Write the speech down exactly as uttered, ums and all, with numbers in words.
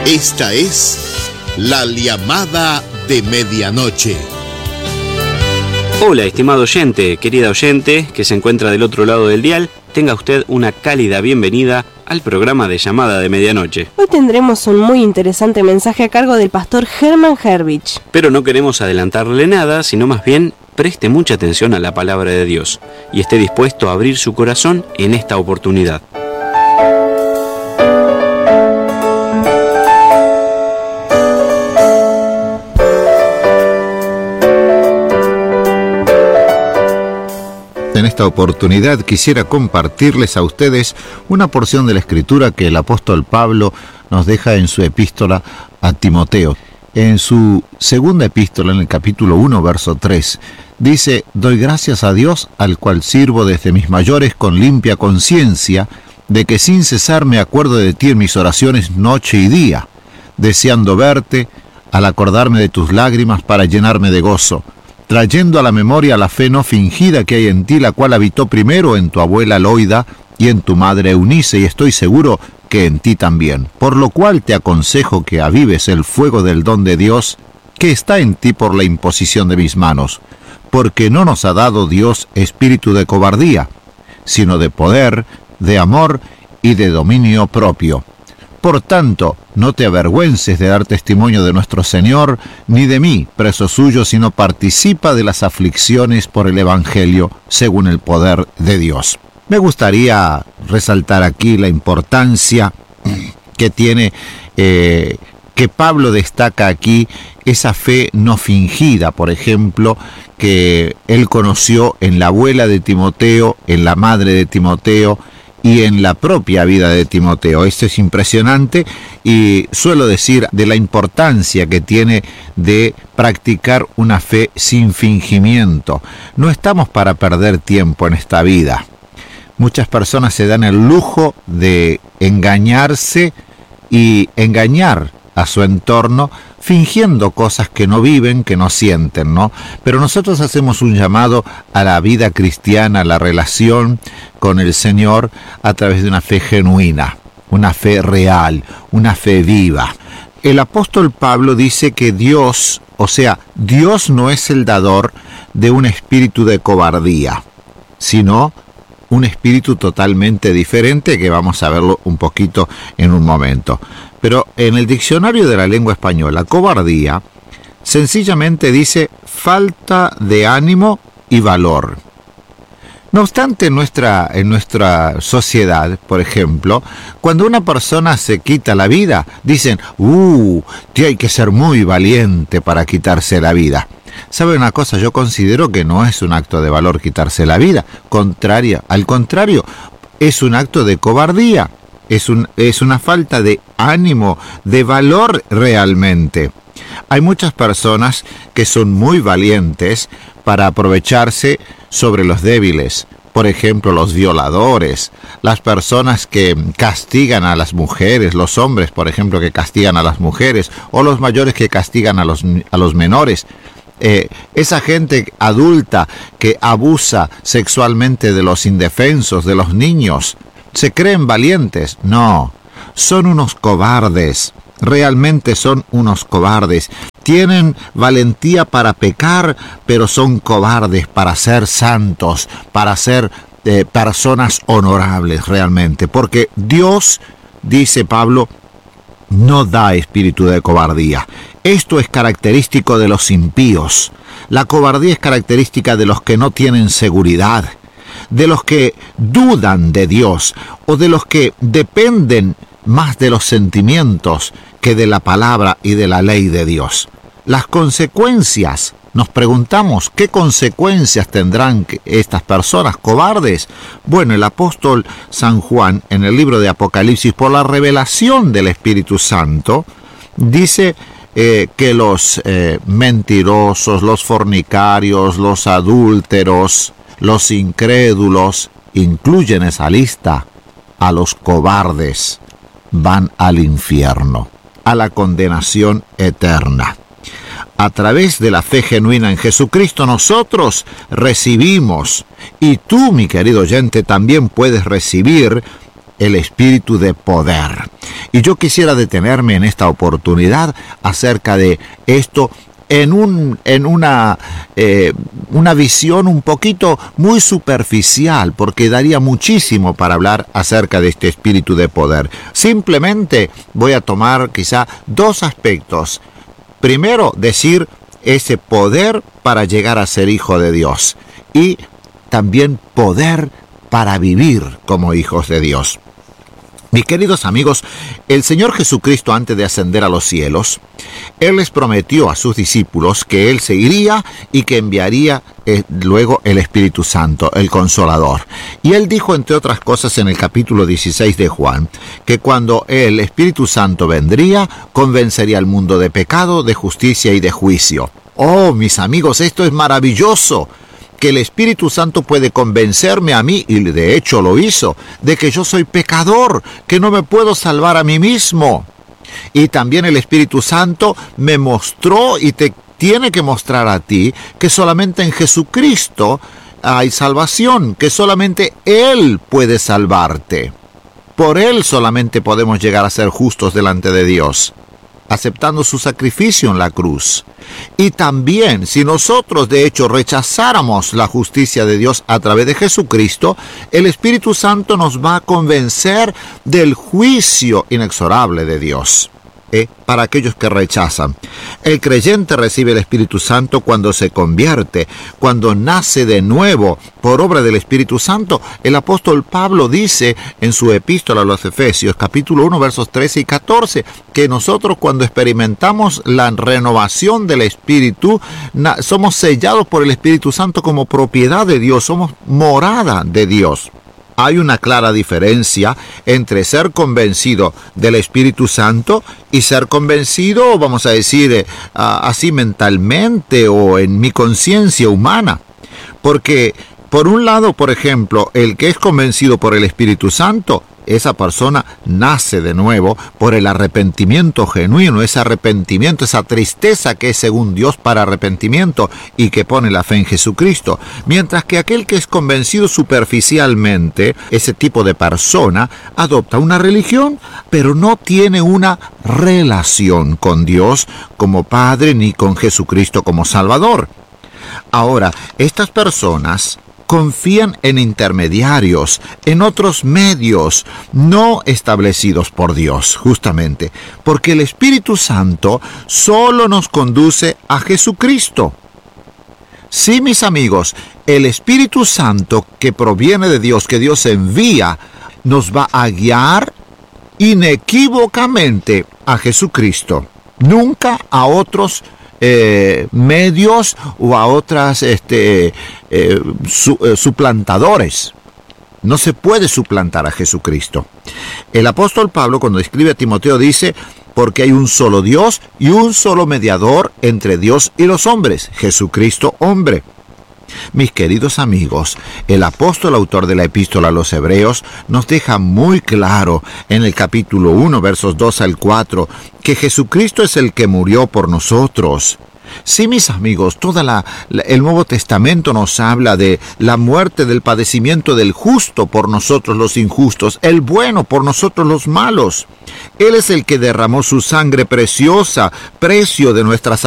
Esta es La Llamada de Medianoche. Hola, estimado oyente, querida oyente que se encuentra del otro lado del dial, tenga usted una cálida bienvenida al programa de Llamada de Medianoche. Hoy tendremos un muy interesante mensaje a cargo del pastor Herman Hervich. Pero no queremos adelantarle nada, sino más bien preste mucha atención a la palabra de Dios y esté dispuesto a abrir su corazón en esta oportunidad. En esta oportunidad quisiera compartirles a ustedes una porción de la Escritura que el apóstol Pablo nos deja en su epístola a Timoteo. En su segunda epístola, en el capítulo uno, verso tres, dice: «Doy gracias a Dios, al cual sirvo desde mis mayores con limpia conciencia, de que sin cesar me acuerdo de ti en mis oraciones noche y día, deseando verte, al acordarme de tus lágrimas para llenarme de gozo, trayendo a la memoria la fe no fingida que hay en ti, la cual habitó primero en tu abuela Loida y en tu madre Eunice, y estoy seguro que en ti también. Por lo cual te aconsejo que avives el fuego del don de Dios que está en ti por la imposición de mis manos, porque no nos ha dado Dios espíritu de cobardía, sino de poder, de amor y de dominio propio. Por tanto, no te avergüences de dar testimonio de nuestro Señor, ni de mí, preso suyo, sino participa de las aflicciones por el Evangelio, según el poder de Dios». Me gustaría resaltar aquí la importancia que tiene, eh, que Pablo destaca aquí, esa fe no fingida, por ejemplo, que él conoció en la abuela de Timoteo, en la madre de Timoteo, y en la propia vida de Timoteo. Esto es impresionante y suelo decir de la importancia que tiene de practicar una fe sin fingimiento. No estamos para perder tiempo en esta vida. Muchas personas se dan el lujo de engañarse y engañar a su entorno, fingiendo cosas que no viven, que no sienten, ¿no? Pero nosotros hacemos un llamado a la vida cristiana, a la relación con el Señor a través de una fe genuina, una fe real, una fe viva. El apóstol Pablo dice que Dios, o sea, Dios no es el dador de un espíritu de cobardía, sino un espíritu totalmente diferente, que vamos a verlo un poquito en un momento. Pero en el diccionario de la lengua española, cobardía sencillamente dice falta de ánimo y valor. No obstante, en nuestra, en nuestra sociedad, por ejemplo, cuando una persona se quita la vida, dicen, ¡uh! Tío, hay que ser muy valiente para quitarse la vida. ¿Sabe una cosa? Yo considero que no es un acto de valor quitarse la vida. Contraria, al contrario, es un acto de cobardía. Es, un, es una falta de ánimo, de valor realmente. Hay muchas personas que son muy valientes para aprovecharse sobre los débiles. Por ejemplo, los violadores, las personas que castigan a las mujeres, los hombres, por ejemplo, que castigan a las mujeres, o los mayores que castigan a los, a los menores. Eh, esa gente adulta que abusa sexualmente de los indefensos, de los niños, ¿se creen valientes? No, son unos cobardes, realmente son unos cobardes. Tienen valentía para pecar, pero son cobardes para ser santos, para ser eh, personas honorables realmente. Porque Dios, dice Pablo, no da espíritu de cobardía. Esto es característico de los impíos. La cobardía es característica de los que no tienen seguridad, de los que dudan de Dios o de los que dependen más de los sentimientos que de la palabra y de la ley de Dios. Las consecuencias, nos preguntamos, ¿qué consecuencias tendrán estas personas cobardes? Bueno, el apóstol San Juan, en el libro de Apocalipsis, por la revelación del Espíritu Santo, dice eh, que los eh, mentirosos, los fornicarios, los adúlteros, los incrédulos, incluyen esa lista a los cobardes, van al infierno, a la condenación eterna. A través de la fe genuina en Jesucristo nosotros recibimos, y tú, mi querido oyente, también puedes recibir el espíritu de poder. Y yo quisiera detenerme en esta oportunidad acerca de esto en, un, en una, eh, una visión un poquito muy superficial, porque daría muchísimo para hablar acerca de este espíritu de poder. Simplemente voy a tomar quizá dos aspectos. Primero, decir ese poder para llegar a ser hijo de Dios, y también poder para vivir como hijos de Dios. Mis queridos amigos, el Señor Jesucristo, antes de ascender a los cielos, Él les prometió a sus discípulos que Él se iría y que enviaría eh, luego el Espíritu Santo, el Consolador. Y Él dijo, entre otras cosas, en el capítulo dieciséis de Juan, que cuando el Espíritu Santo vendría, convencería al mundo de pecado, de justicia y de juicio. Oh, mis amigos, esto es maravilloso, que el Espíritu Santo puede convencerme a mí, y de hecho lo hizo, de que yo soy pecador, que no me puedo salvar a mí mismo. Y también el Espíritu Santo me mostró y te tiene que mostrar a ti que solamente en Jesucristo hay salvación, que solamente Él puede salvarte. Por Él solamente podemos llegar a ser justos delante de Dios, aceptando su sacrificio en la cruz. Y también, si nosotros de hecho rechazáramos la justicia de Dios a través de Jesucristo, el Espíritu Santo nos va a convencer del juicio inexorable de Dios. ¿Eh? Para aquellos que rechazan. El creyente recibe el Espíritu Santo cuando se convierte, cuando nace de nuevo por obra del Espíritu Santo. El apóstol Pablo dice en su epístola a los Efesios, capítulo uno, versos trece y catorce, que nosotros cuando experimentamos la renovación del Espíritu, na- somos sellados por el Espíritu Santo como propiedad de Dios, somos morada de Dios. Hay una clara diferencia entre ser convencido del Espíritu Santo y ser convencido, vamos a decir, eh, así mentalmente o en mi conciencia humana. Porque, por un lado, por ejemplo, el que es convencido por el Espíritu Santo, esa persona nace de nuevo por el arrepentimiento genuino, ese arrepentimiento, esa tristeza que es según Dios para arrepentimiento y que pone la fe en Jesucristo. Mientras que aquel que es convencido superficialmente, ese tipo de persona adopta una religión, pero no tiene una relación con Dios como Padre ni con Jesucristo como Salvador. Ahora, estas personas confían en intermediarios, en otros medios no establecidos por Dios, justamente, porque el Espíritu Santo solo nos conduce a Jesucristo. Sí, mis amigos, el Espíritu Santo que proviene de Dios, que Dios envía, nos va a guiar inequívocamente a Jesucristo, nunca a otros Eh, medios o a otras este, eh, su, eh, suplantadores. No se puede suplantar a Jesucristo. El apóstol Pablo, cuando escribe a Timoteo, dice: porque hay un solo Dios y un solo mediador entre Dios y los hombres, Jesucristo hombre. Mis queridos amigos, el apóstol autor de la epístola a los Hebreos nos deja muy claro en el capítulo uno, versos dos al cuatro, que Jesucristo es el que murió por nosotros. Sí, mis amigos, todo el Nuevo Testamento nos habla de la muerte, del padecimiento del justo por nosotros los injustos, el bueno por nosotros los malos. Él es el que derramó su sangre preciosa, precio de nuestra salvación,